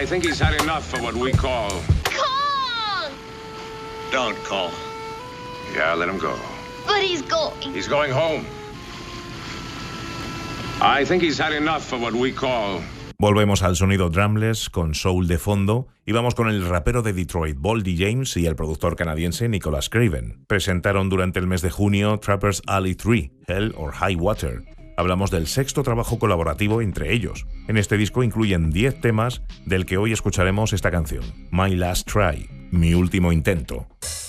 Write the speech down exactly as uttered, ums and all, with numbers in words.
I think he's had enough of what we call... Kong! Don't call. Yeah, let him go. But he's going. He's going home. I think he's had enough of what we call... Volvemos al sonido drumless con soul de fondo y vamos con el rapero de Detroit, Boldy James, y el productor canadiense Nicholas Craven. Presentaron durante el mes de junio Trappers Alley tres, Hell or High Water. Hablamos del sexto trabajo colaborativo entre ellos. En este disco incluyen diez temas, del que hoy escucharemos esta canción, My Last Try, Mi Último Intento.